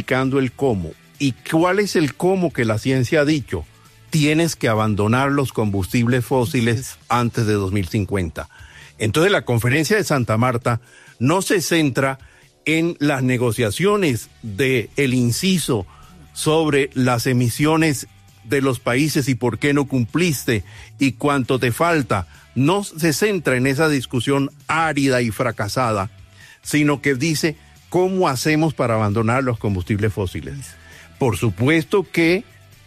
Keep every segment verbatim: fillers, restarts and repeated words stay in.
explicando el cómo. ¿Y cuál es el cómo que la ciencia ha dicho? Tienes que abandonar los combustibles fósiles antes de dos mil cincuenta. Entonces la conferencia de Santa Marta no se centra en las negociaciones del inciso sobre las emisiones de los países y por qué no cumpliste y cuánto te falta. No se centra en esa discusión árida y fracasada, sino que dice cómo hacemos para abandonar los combustibles fósiles. Por supuesto que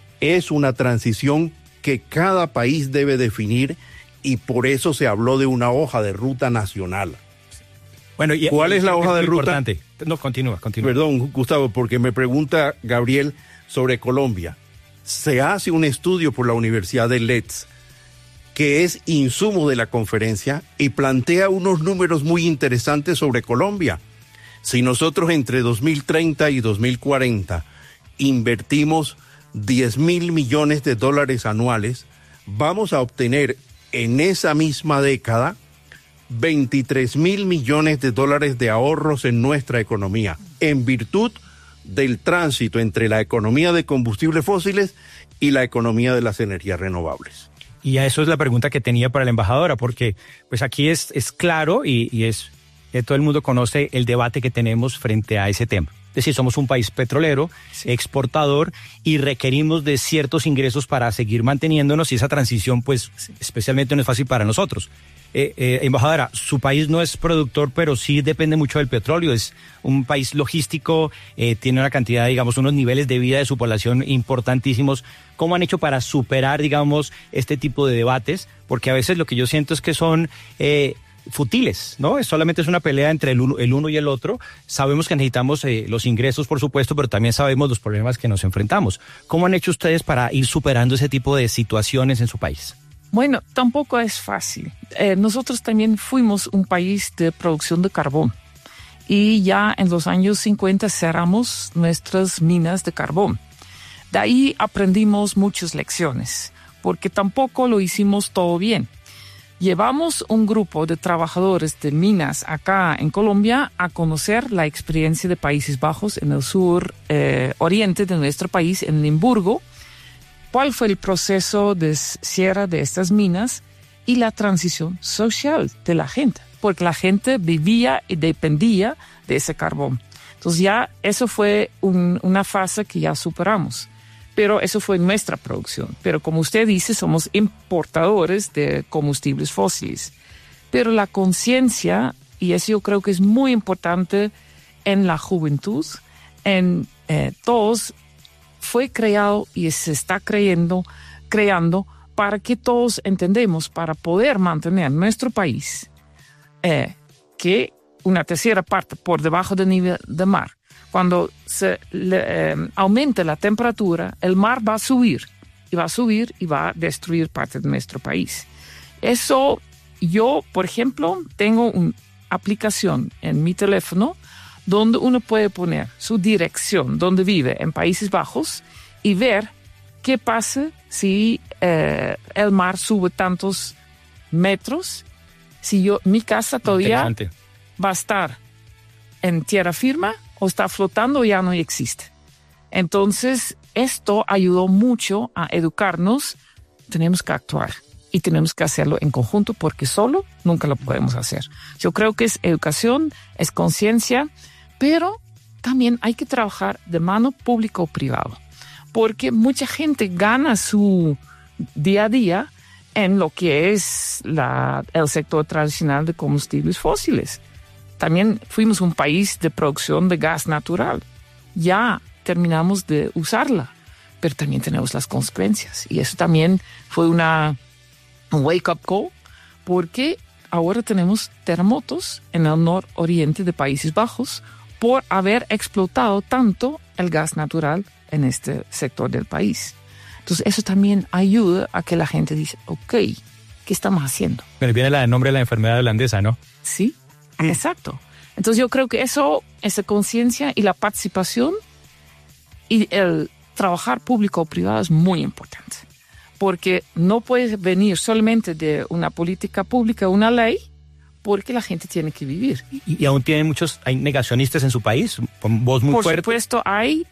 es una transición que cada país debe definir y por eso se habló de una hoja de ruta nacional. Bueno, y, ¿Cuál es la hoja de ruta? Importante. No, continúa, continúa. Perdón, Gustavo, porque me pregunta Gabriel sobre Colombia. Se hace un estudio por la Universidad de Leeds, que es insumo de la conferencia, y plantea unos números muy interesantes sobre Colombia. Si nosotros entre dos mil treinta y dos mil cuarenta invertimos diez mil millones de dólares anuales, vamos a obtener en esa misma década veintitrés mil millones de dólares de ahorros en nuestra economía, en virtud del tránsito entre la economía de combustibles fósiles y la economía de las energías renovables. Y a eso es la pregunta que tenía para la embajadora, porque pues aquí es, es claro y, y es que todo el mundo conoce el debate que tenemos frente a ese tema. Es decir, somos un país petrolero, sí, exportador, y requerimos de ciertos ingresos para seguir manteniéndonos, y esa transición, pues, sí, especialmente no es fácil para nosotros. Eh, eh, embajadora, su país no es productor, pero sí depende mucho del petróleo, es un país logístico, eh, tiene una cantidad, digamos, unos niveles de vida de su población importantísimos. ¿Cómo han hecho para superar, digamos, este tipo de debates? Porque a veces lo que yo siento es que son eh, futiles, ¿no? Es solamente es una pelea entre el uno, el uno y el otro. Sabemos que necesitamos eh, los ingresos, por supuesto, pero también sabemos los problemas que nos enfrentamos. ¿Cómo han hecho ustedes para ir superando ese tipo de situaciones en su país? Bueno, tampoco es fácil. Eh, nosotros también fuimos un país de producción de carbón y ya en los años cincuenta cerramos nuestras minas de carbón. De ahí aprendimos muchas lecciones, porque tampoco lo hicimos todo bien. Llevamos un grupo de trabajadores de minas acá en Colombia a conocer la experiencia de Países Bajos en el sur eh, oriente de nuestro país, en Limburgo. ¿Cuál fue el proceso de cierre de estas minas y la transición social de la gente? Porque la gente vivía y dependía de ese carbón. Entonces ya eso fue un, una fase que ya superamos. Pero eso fue nuestra producción. Pero como usted dice, somos importadores de combustibles fósiles. Pero la conciencia, y eso yo creo que es muy importante en la juventud, en eh, todos, fue creado y se está creyendo, creando para que todos entendemos, para poder mantener nuestro país, eh, que una tercera parte por debajo del nivel del mar. Cuando se le, eh, aumente la temperatura, el mar va a subir, y va a subir y va a destruir parte de nuestro país. Eso, yo, por ejemplo, tengo una aplicación en mi teléfono donde uno puede poner su dirección, donde vive en Países Bajos, y ver qué pasa si eh, el mar sube tantos metros. Si yo, mi casa todavía va a estar en tierra firme o está flotando o ya no existe. Entonces, esto ayudó mucho a educarnos. Tenemos que actuar y tenemos que hacerlo en conjunto porque solo nunca lo podemos hacer. Yo creo que es educación, es conciencia, pero también hay que trabajar de mano público o privado, porque mucha gente gana su día a día en lo que es la, el sector tradicional de combustibles fósiles. También fuimos un país de producción de gas natural. Ya terminamos de usarla, pero también tenemos las consecuencias. Y eso también fue una un wake-up call, porque ahora tenemos terremotos en el nororiente de Países Bajos por haber explotado tanto el gas natural en este sector del país. Entonces eso también ayuda a que la gente dice, ok, ¿qué estamos haciendo? Pero viene el nombre de la enfermedad holandesa, ¿no? Sí, mm. exacto. Entonces yo creo que eso, esa conciencia y la participación y el trabajar público o privado es muy importante. Porque no puede venir solamente de una política pública, una ley, porque la gente tiene que vivir. Y, y aún tienen muchos, hay negacionistas en su país, con voz muy Por fuerte. Por supuesto hay,